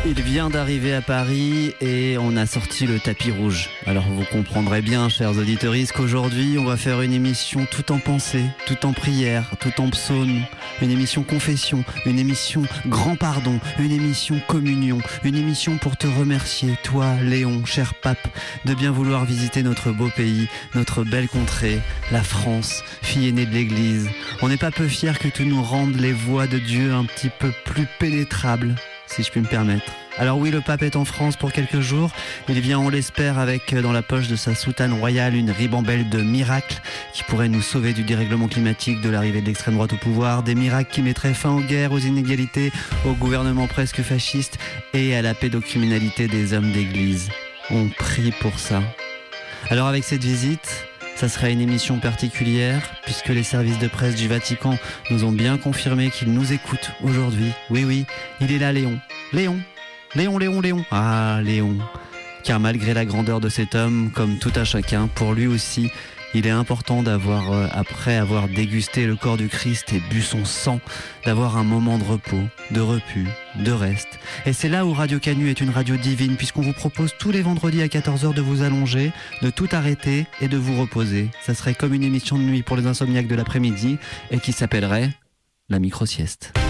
Il vient d'arriver à Paris et on a sorti le tapis rouge. Alors vous comprendrez bien, chers auditeurs, qu'aujourd'hui on va faire une émission tout en pensée, tout en prière, tout en psaume, une émission confession, une émission grand pardon, une émission communion, une émission pour te remercier, toi Léon, cher pape, de bien vouloir visiter notre beau pays, notre belle contrée, la France, fille aînée de l'Église. On n'est pas peu fiers que tu nous rendes les voies de Dieu un petit peu plus pénétrables, si je puis me permettre. Alors oui, le pape est en France pour quelques jours. Il vient, on l'espère, avec dans la poche de sa soutane royale une ribambelle de miracles qui pourraient nous sauver du dérèglement climatique, de l'arrivée de l'extrême droite au pouvoir, des miracles qui mettraient fin aux guerres, aux inégalités, au gouvernement presque fasciste et à la pédocriminalité des hommes d'église. On prie pour ça. Alors avec cette visite, ça sera une émission particulière puisque les services de presse du Vatican nous ont bien confirmé qu'ils nous écoutent aujourd'hui. Oui, il est là, Léon. Léon. Ah, Léon. Car malgré la grandeur de cet homme, comme tout un chacun, pour lui aussi, il est important d'avoir, après avoir dégusté le corps du Christ et bu son sang, d'avoir un moment de repos, de repu, de reste. Et c'est là où Radio Canu est une radio divine, puisqu'on vous propose tous les vendredis à 14h de vous allonger, de tout arrêter et de vous reposer. Ça serait comme une émission de nuit pour les insomniaques de l'après-midi et qui s'appellerait la micro-sieste.